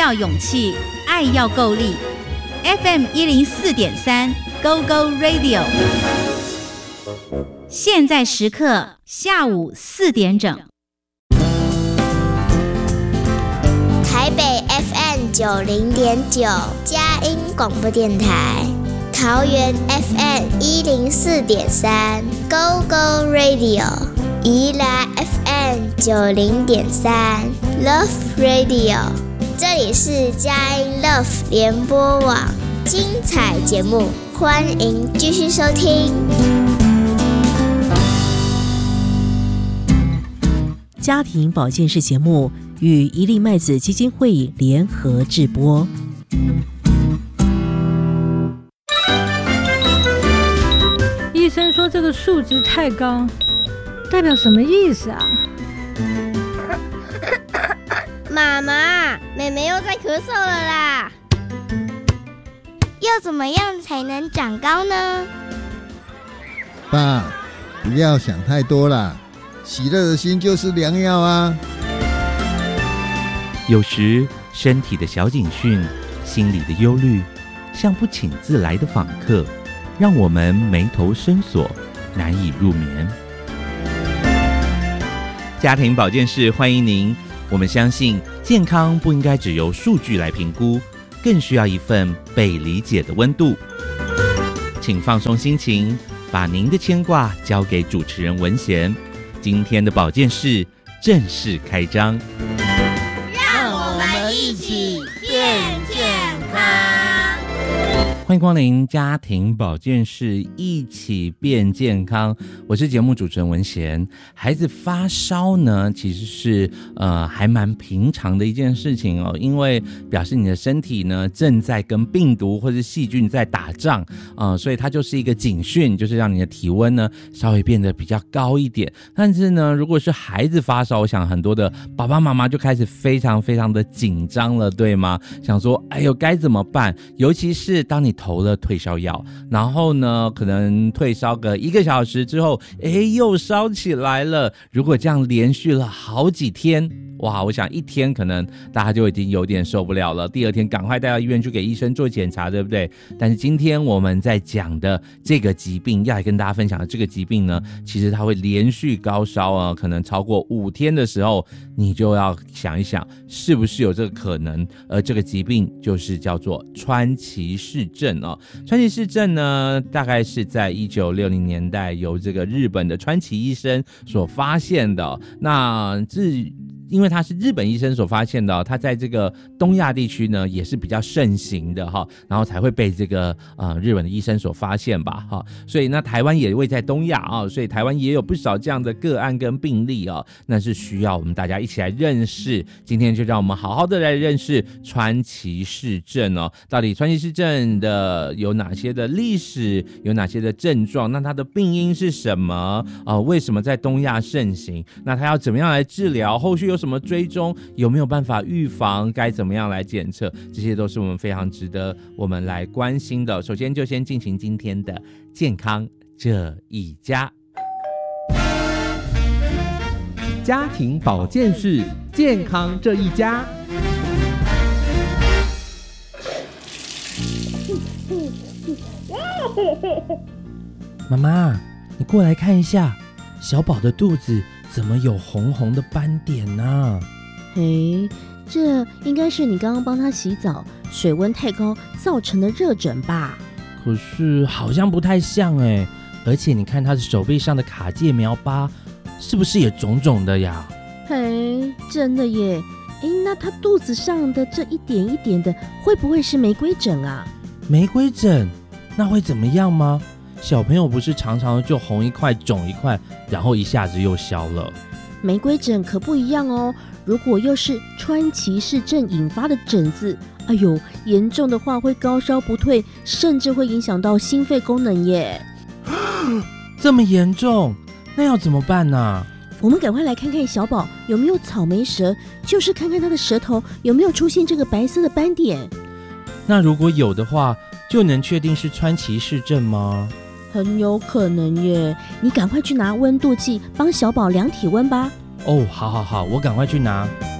要勇气，爱要够力。FM 104.3 Go Go Radio， 现在时刻下午4点整。 台北 FM 90.9佳音广播电台，桃园 FM 104.3 Go Go Radio， 宜兰 FM 90.3 Love Radio。这里是佳音 Love 联播网，精彩节目，欢迎继续收听。 家庭保健室节目与一粒麦子基金会联合制播。 医生说这个数值太高，代表什么意思啊？ 妈妈，妹妹又在咳嗽了啦！要怎么样才能长高呢？ 爸，不要想太多啦，喜乐的心就是良药啊。 有时身体的小警讯，心里的忧虑，像不请自来的访客，让我们眉头深锁，难以入眠。家庭保健室欢迎您。我们相信健康不应该只由数据来评估，更需要一份被理解的温度。请放松心情，把您的牵挂交给主持人文贤。今天的保健室正式开张， 让我们一起变健康。 欢迎光临家庭保健室，一起变健康。我是节目主持人文贤。孩子发烧呢，其实是还蛮平常的一件事情哦，因为表示你的身体呢正在跟病毒或是细菌在打仗所以它就是一个警讯，就是让你的体温呢稍微变得比较高一点。但是呢，如果是孩子发烧，我想很多的爸爸妈妈就开始非常非常的紧张了，对吗？想说，哎呦，该怎么办？尤其是当你投了退烧药，然后呢可能退烧个1个小时之后，又烧起来了。如果这样连续了好几天，哇，我想一天可能大家就已经有点受不了了，第二天赶快带到医院去给医生做检查，对不对？但是今天我们在讲的这个疾病，要来跟大家分享的这个疾病呢，其实它会连续高烧可能超过5天的时候，你就要想一想是不是有这个可能。而这个疾病就是叫做川崎氏症川崎氏症呢，大概是在1960年代由这个日本的川崎医生所发现的那因为他是日本医生所发现的他在这个东亚地区呢也是比较盛行的然后才会被这个日本的医生所发现吧所以那台湾也位在东亚所以台湾也有不少这样的个案跟病例那是需要我们大家一起来认识。今天就让我们好好的来认识川崎氏症到底川崎氏症的有哪些的历史，有哪些的症状，那它的病因是什么为什么在东亚盛行，那它要怎么样来治疗，后续有什么追踪，有没有办法预防，该怎么样来检测，这些都是我们非常值得我们来关心的。首先就先进行今天的健康这一家， 家庭保健室健康这一家。 妈妈，你过来看一下，小宝的肚子怎么有红红的斑点呢？ 这应该是你刚刚帮他洗澡，水温太高造成的热疹吧？ 可是好像不太像而且你看他的手背上的卡介苗疤，是不是也肿肿的呀？ 真的耶！那他肚子上的这一点一点的，会不会是玫瑰疹啊？ 玫瑰疹？那会怎么样吗？小朋友不是常常就红一块肿一块，然后一下子又消了？ 玫瑰疹可不一样哦，如果又是川崎氏症引发的疹子，严重的话会高烧不退，甚至会影响到心肺功能耶。 这么严重？那要怎么办呢？ 我们赶快来看看小宝有没有草莓舌，就是看看他的舌头有没有出现这个白色的斑点。 那如果有的话，就能确定是川崎氏症吗？ 很有可能耶，你赶快去拿温度计帮小宝量体温吧。 好，我赶快去拿。